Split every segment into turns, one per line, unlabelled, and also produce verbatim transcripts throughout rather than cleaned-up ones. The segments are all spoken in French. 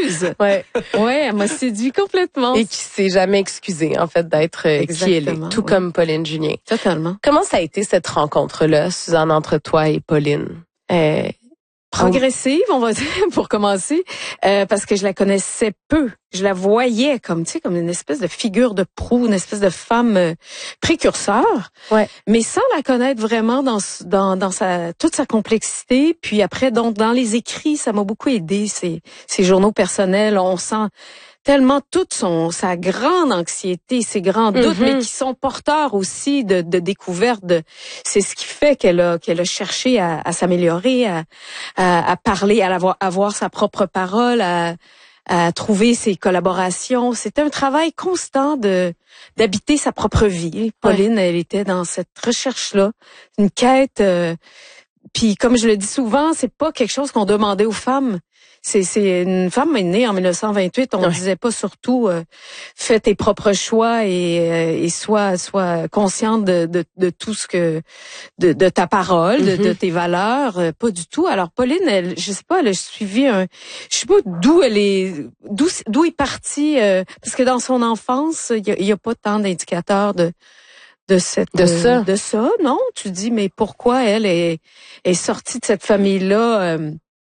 séduise.
Ouais.
Ouais, elle m'a séduit complètement.
Et qui s'est jamais excusée, en fait, d'être euh, qui elle est, tout
ouais.
comme Pauline Julien.
Totalement.
Comment ça a été cette rencontre-là, Suzanne, entre toi et Pauline? Euh,
Progressive, on va dire, pour commencer, euh, parce que je la connaissais peu. Je la voyais comme, tu sais, comme une espèce de figure de proue, une espèce de femme euh, précurseur.
Ouais.
Mais sans la connaître vraiment dans dans dans sa toute sa complexité. Puis après, donc dans les écrits, ça m'a beaucoup aidé. Ces ces journaux personnels, on sent tellement toute son sa grande anxiété, ses grands doutes, mm-hmm. mais qui sont porteurs aussi de, de découvertes. De, c'est ce qui fait qu'elle a qu'elle a cherché à, à s'améliorer, à, à, à parler, à avoir, avoir sa propre parole, à, à trouver ses collaborations. C'était un travail constant de d'habiter sa propre vie. Pauline, ouais. elle était dans cette recherche-là, une quête. Euh, puis comme je le dis souvent, c'est pas quelque chose qu'on demandait aux femmes. C'est, c'est une femme est née en dix-neuf cent vingt-huit. On ne ouais. disait pas surtout euh, fais tes propres choix et, euh, et sois, sois consciente de, de, de tout ce que de, de ta parole, mm-hmm. de, de tes valeurs. Euh, pas du tout. Alors Pauline, elle, je sais pas, elle a suivi un, je sais pas d'où elle est, d'où d'où est partie, euh, parce que dans son enfance, il y a, y a pas tant d'indicateurs de de cette
de ça,
euh, de ça. Non, tu dis mais pourquoi elle est est sortie de cette famille-là? Euh,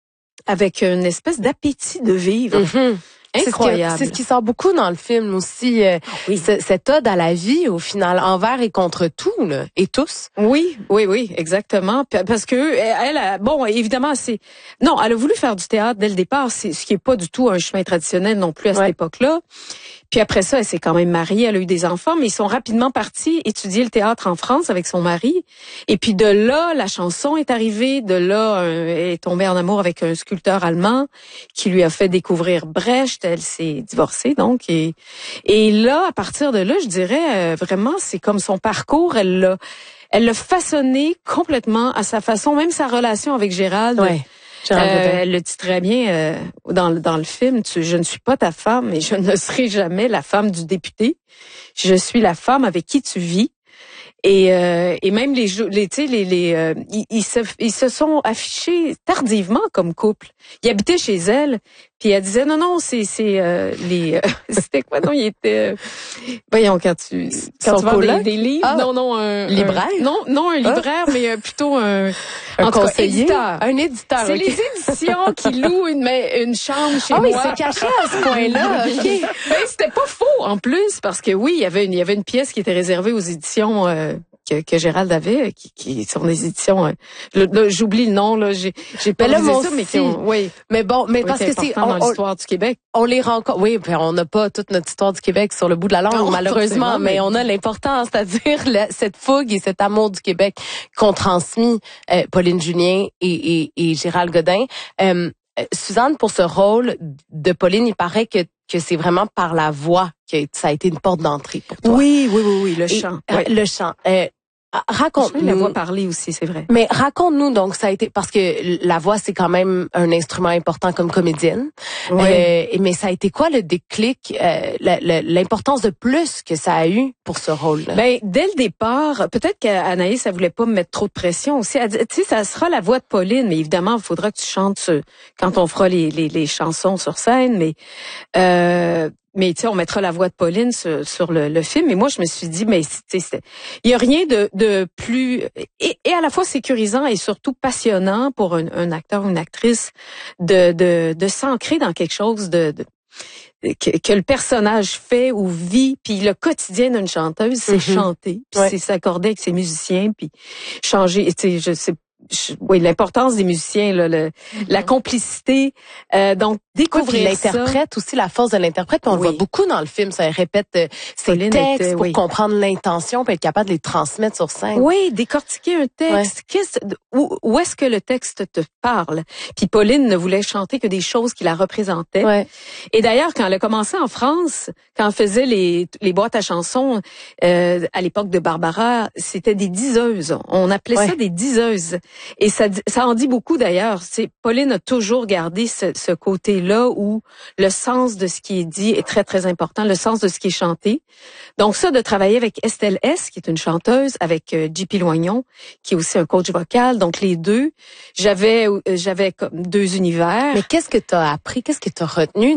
avec une espèce d'appétit de vivre.
Mm-hmm.
Incroyable.
C'est ce, c'est ce qui sort beaucoup dans le film aussi. Euh,
oui.
Cette ode à la vie, au final, envers et contre tout, là, et tous.
Oui, oui, oui, exactement. Parce que elle, a, bon, évidemment, c'est non, elle a voulu faire du théâtre dès le départ, c'est ce qui est pas du tout un chemin traditionnel non plus à cette ouais. époque-là. Puis après ça, elle s'est quand même mariée, elle a eu des enfants, mais ils sont rapidement partis étudier le théâtre en France avec son mari. Et puis de là, la chanson est arrivée. De là, euh, elle est tombée en amour avec un sculpteur allemand qui lui a fait découvrir Brecht. Elle s'est divorcée, donc. Et, et là, à partir de là, je dirais, euh, vraiment, c'est comme son parcours. Elle l'a, elle l'a façonné complètement à sa façon, même sa relation avec Gérald.
Ouais.
Euh, elle le dit très bien euh, dans, dans le film. Tu, je ne suis pas ta femme et je ne serai jamais la femme du député. Je suis la femme avec qui tu vis. Et, euh, et même les, les, tu sais, les, les, euh, ils, ils, se, ils se sont affichés tardivement comme couple. Ils habitaient chez elle, puis elle disait non non c'est c'est euh, les, euh, c'était quoi non il était, euh, voyons quand tu quand tu vends des, des livres
ah,
non non un
libraire
un, non non un libraire ah. mais euh, plutôt un
un
en
conseiller
tout cas, éditeur.
un éditeur.
C'est
okay.
les éditions qui louent une une chambre chez
oh,
moi.
Oui, c'est caché à ce point-là. Okay.
Ben, c'était pas faux en plus parce que oui il y avait une il y avait une pièce qui était réservée aux éditions. Euh, Que, que Gérald avait, qui, qui sont des éditions. Euh, le, le, j'oublie le nom là, j'ai j'ai pas
dit
ça, mais qui ont, oui.
Mais bon, mais
oui,
parce que c'est
on, dans l'histoire du Québec.
On les rencontre. Oui, puis on n'a pas toute notre histoire du Québec sur le bout de la langue, non, malheureusement, mais, mais on a l'important, c'est-à-dire la, cette fougue et cet amour du Québec qu'ont transmis euh, Pauline Julien et, et, et Gérald Godin. Euh, Suzanne, pour ce rôle de Pauline, il paraît que que c'est vraiment par la voix que ça a été une porte d'entrée pour toi.
Oui, oui, oui, oui, le chant.
Et,
oui.
Le chant. Euh, Raconte-nous.
La voix parler aussi, c'est vrai.
Mais raconte-nous donc, ça a été parce que la voix c'est quand même un instrument important comme comédienne.
Oui.
Euh, mais ça a été quoi le déclic, euh, la, la, l'importance de plus que ça a eu pour ce rôle-là?
Ben dès le départ, peut-être qu'Anaïs ça voulait pas me mettre trop de pression aussi. Tu sais, ça sera la voix de Pauline, mais évidemment il faudra que tu chantes sur, quand on fera les, les, les chansons sur scène. Mais euh, Mais tu sais, on mettra la voix de Pauline sur, sur le, le film. Et moi, je me suis dit, mais tu sais, il y a rien de, de plus et, et à la fois sécurisant et surtout passionnant pour un, un acteur ou une actrice de de, de s'ancrer dans quelque chose de, de que, que le personnage fait ou vit. Puis le quotidien d'une chanteuse, c'est mm-hmm. chanter, puis ouais. c'est s'accorder avec ses musiciens, puis changer. Tu sais, je sais. Je, oui, l'importance des musiciens, là, le, mm-hmm. la complicité, euh, donc découvrir
oui, l'interprète aussi, la force de l'interprète, on oui. le voit beaucoup dans le film, ça répète euh, ses Pauline textes était, pour oui. comprendre l'intention, puis être capable de les transmettre sur scène.
Oui, décortiquer un texte, ouais. Qu'est-ce, où, où est-ce que le texte te parle? Puis Pauline ne voulait chanter que des choses qui la représentaient.
Ouais.
Et d'ailleurs, quand elle a commencé en France, quand elle faisait les, les boîtes à chansons, euh, à l'époque de Barbara, c'était des diseuses. On appelait ouais. ça des diseuses. Et ça, ça en dit beaucoup d'ailleurs. C'est Pauline a toujours gardé ce, ce côté-là où le sens de ce qui est dit est très très important, le sens de ce qui est chanté. Donc ça, de travailler avec Estelle S, qui est une chanteuse, avec euh, J P Loignon, qui est aussi un coach vocal. Donc les deux, j'avais j'avais comme deux univers.
Mais qu'est-ce que tu as appris, qu'est-ce que tu as retenu